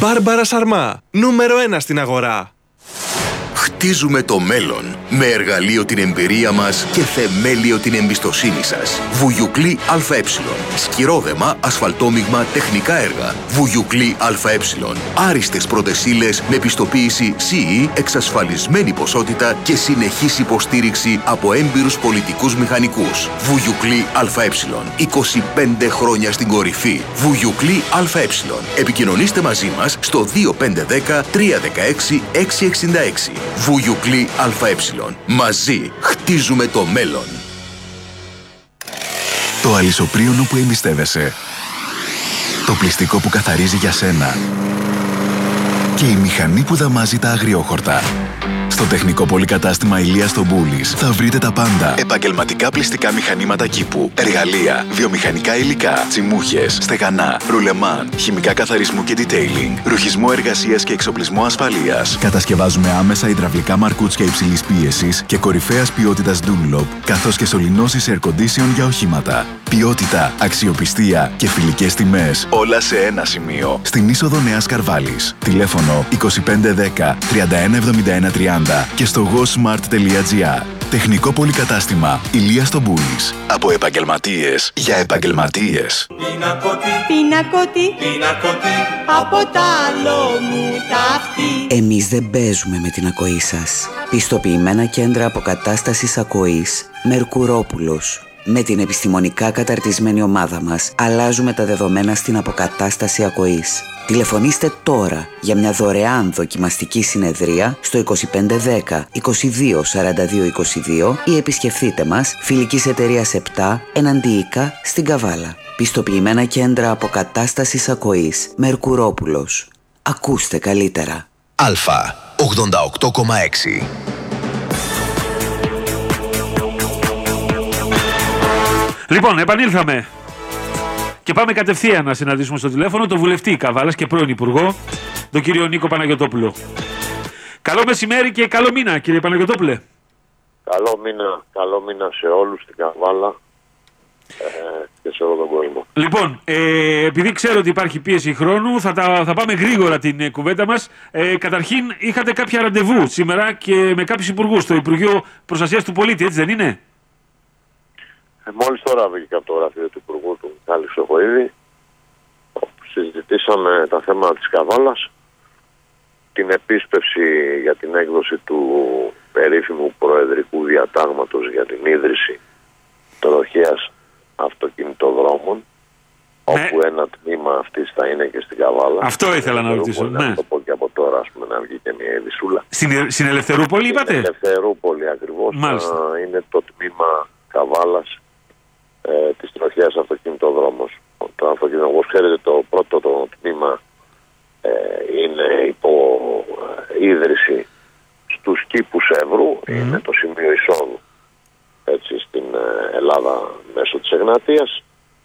Μπάρμπαρα Σαρμά, νούμερο 1 στην αγορά. Χτίζουμε το μέλλον με εργαλείο την εμπειρία μας και θεμέλιο την εμπιστοσύνη σας. Βουγιουκλή ΑΕ. Σκυρόδεμα, ασφαλτόμιγμα, τεχνικά έργα. Βουγιουκλή ΑΕ. Άριστες πρώτες ύλες με πιστοποίηση CE, εξασφαλισμένη ποσότητα και συνεχής υποστήριξη από έμπειρους πολιτικούς μηχανικούς. Βουγιουκλή ΑΕ. 25 χρόνια στην κορυφή. Βουγιουκλή ΑΕ. Επικοινωνήστε μαζί μας στο 2510 316 666. Βουγιουκλή ΑΕ. Μαζί χτίζουμε το μέλλον. Το αλυσοπρίωνο που εμπιστεύεσαι. Το πλυστικό που καθαρίζει για σένα. Και η μηχανή που δαμάζει τα αγριόχορτα. Στο τεχνικό πολυκατάστημα Ηλίας στο Μπούλης θα βρείτε τα πάντα. Επαγγελματικά πλυστικά μηχανήματα κήπου, εργαλεία, βιομηχανικά υλικά, τσιμούχες, στεγανά, ρουλεμάν, χημικά καθαρισμού και detailing, ρουχισμό εργασίας και εξοπλισμό ασφαλείας. Κατασκευάζουμε άμεσα υδραυλικά μαρκούτσια υψηλής πίεσης και κορυφαίας ποιότητας Dunlop, καθώς και σωληνώσεις air condition για οχήματα. Ποιότητα, αξιοπιστία και φιλικές τιμές. Όλα σε ένα σημείο. Στην είσοδο Νέας Καρβάλης. Τηλέφωνο 2510 3171 30 και στο gosmart.gr. Τεχνικό πολυκατάστημα Ηλίας στο Μπούλης. Από επαγγελματίες για επαγγελματίες. Πινακότι, από τ' άλλο μου ταύτη. Εμείς δεν παίζουμε με την ακοή σας. Πιστοποιημένα κέντρα αποκατάστασης ακοής Μερκουρόπουλος. Με την επιστημονικά καταρτισμένη ομάδα μας αλλάζουμε τα δεδομένα στην αποκατάσταση ακοής. Τηλεφωνήστε τώρα για μια δωρεάν δοκιμαστική συνεδρία στο 2510 22 42 22 ή επισκεφτείτε μας Φιλικής Εταιρείας 7 Εναντίικα στην Καβάλα. Πιστοποιημένα κέντρα αποκατάστασης ακοής Μερκουρόπουλος. Ακούστε καλύτερα. Αλφα 88,6. Λοιπόν, επανήλθαμε και πάμε κατευθείαν να συναντήσουμε στο τηλέφωνο τον βουλευτή Καβάλας και πρώην Υπουργό, τον κύριο Νίκο Παναγιωτόπουλο. Καλό μεσημέρι και καλό μήνα, κύριε Παναγιωτόπουλε. Καλό μήνα σε όλους στην Καβάλα και σε όλο τον κόσμο. Λοιπόν, επειδή ξέρω ότι υπάρχει πίεση χρόνου, θα πάμε γρήγορα την κουβέντα μας. Καταρχήν, είχατε κάποια ραντεβού σήμερα και με κάποιους υπουργούς στο Υπουργείο Προστασίας του Πολίτη, έτσι δεν είναι? Μόλις τώρα βγήκα από το γραφείο του Υπουργού του Μιχάλη Χρυσοχοΐδη, συζητήσαμε τα θέματα της Καβάλας, την επίσπευση για την έκδοση του περίφημου προεδρικού διατάγματος για την ίδρυση τροχέας αυτοκινητοδρόμων, όπου ένα τμήμα αυτής θα είναι και στην Καβάλα. Αυτό ήθελα να ρωτήσω. Ναι. Να το πω και από τώρα, να βγει και μια ειδισούλα. Στην Ελευθερούπολη είπατε? Στην Ελευθερούπολη ακριβώς. Είναι το τμήμα Καβάλας της τροχέας αυτοκινητοδρόμος. Το αυτοκινητοδρόμος, όπως ξέρετε, το πρώτο το τμήμα είναι υπό ίδρυση στους κήπους Εύρου, είναι το σημείο εισόδου έτσι, στην Ελλάδα μέσω της Εγνατίας.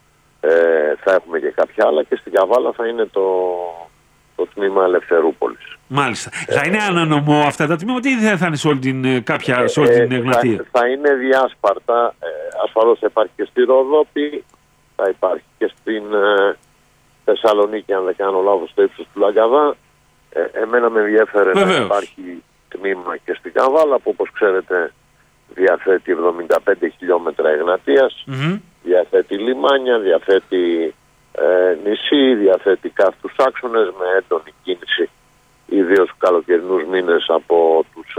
Θα έχουμε και κάποια άλλα και στην Καβάλα θα είναι το τμήμα Ελευθερούπολης. Μάλιστα. Θα είναι ανανομό αυτά τα τμήματα ή δεν θα είναι σε όλη την, την Εγνατία? Θα είναι διάσπαρτα. Ασφαλώς θα υπάρχει και στη Ροδόπη, θα υπάρχει και στην Θεσσαλονίκη, αν δεν κάνω λάθος, στο ύψος του Λαγκαδά. Εμένα με ενδιέφερε να υπάρχει τμήμα και στην Καβάλα, που όπως ξέρετε διαθέτει 75 χιλιόμετρα Εγνατίας, διαθέτει λιμάνια, διαθέτει νησί, διαθέτει καύτους άξονες με έντονη κίνηση, ιδίως στους καλοκαιρινούς μήνες από τους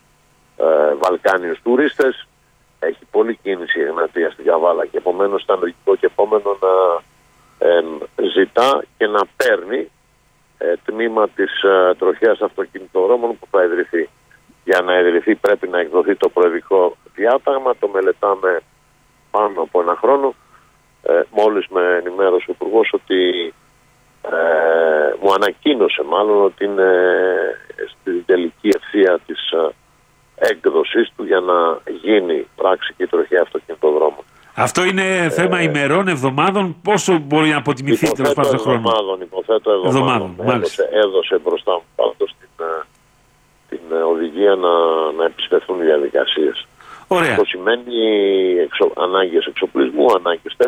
Βαλκάνιους τουρίστες. Έχει πολλή κίνηση η Εγνατία στην Καβάλα και επομένως ήταν λογικό και επόμενο να ζητά και να παίρνει τμήμα της τροχέας αυτοκινητοδρόμων που θα ιδρυθεί. Για να ιδρυθεί πρέπει να εκδοθεί το προεδρικό διάταγμα, το μελετάμε πάνω από ένα χρόνο. Μόλις με ενημέρωσε ο Υπουργός ότι μου ανακοίνωσε μάλλον ότι είναι στην τελική ευθεία της έκδοσης του για να γίνει πράξη και η τροχέα αυτοκινητοδρόμων. Αυτό είναι θέμα ημερών, εβδομάδων, πόσο μπορεί να αποτιμηθεί τέλος πάντων στον χρόνο? Υποθέτω εβδομάδων. Έδωσε μπροστά μου πάντως την οδηγία να επισπευθούν οι διαδικασίες. Ωραία. Αυτό σημαίνει ανάγκες εξοπλισμού, ανάγκες